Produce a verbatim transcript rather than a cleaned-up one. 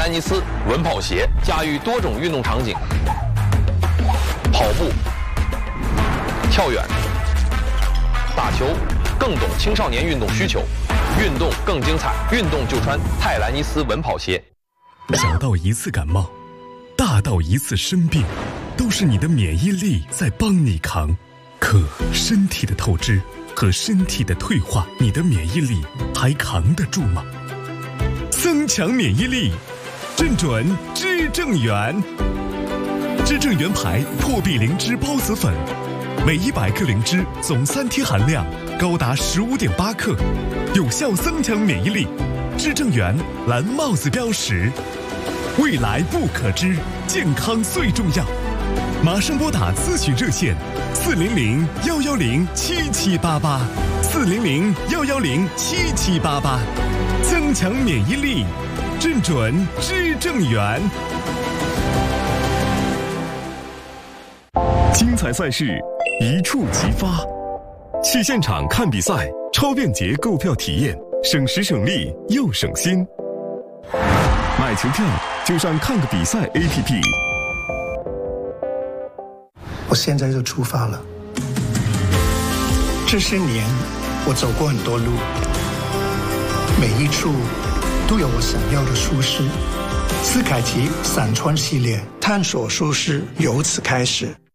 兰尼斯稳跑鞋，驾驭多种运动场景，跑步、跳远、打球，更懂青少年运动需求，运动更精彩，运动就穿泰兰尼斯稳跑鞋。 小到一次感冒，大到一次生病，都是你的免疫力在帮你扛。可身体的透支和身体的退化，你的免疫力还扛得住吗？增强免疫力，正准知正元。知正元牌破壁灵芝孢子粉，每一百克灵芝总三萜含量高达十五点八克，有效增强免疫力。知正元蓝帽子标识，未来不可知，健康最重要。马上拨打咨询热线四零零幺幺零七七八八，四零零幺幺零七七八八，增强免疫力，正准知正元。精彩赛事一触即发，去现场看比赛，超便捷购票体验，省时省力又省心。买球票就上看个比赛 A P P。 我现在就出发了。这些年，我走过很多路，每一处都有我想要的舒适。斯凯奇伞穿系列，探索舒适由此开始。